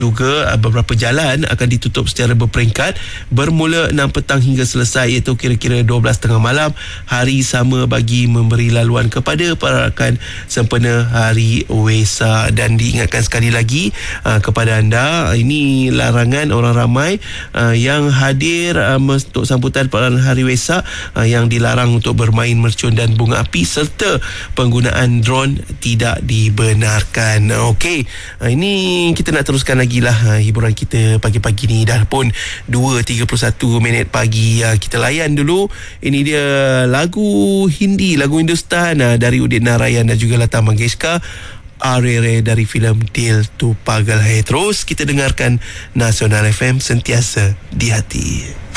juga beberapa jalan akan ditutup secara berperingkat bermula 6 petang hingga selesai, iaitu kira-kira 12.30 malam hari sama bagi memberi laluan kepada perarakan sempena Hari Wesak. Dan diingatkan sekali lagi kepada anda, ini larangan orang ramai yang hadir untuk sambutan perayaan Hari Wesak, yang dilarang untuk bermain mercun dan bunga api serta penggunaan drone tidak dibenarkan. Okey, ini kita nak teruskan lagi lah hiburan kita pagi-pagi ni. Dah pun 2.31 pagi. Kita layan dulu. Ini dia lagu Hindi, lagu Hindustan dari Udit Narayan dan juga Lata Mangeshkar, Are dari filem Dil Tu Pagal Hai. Terus kita dengarkan Nasional FM, sentiasa di hati.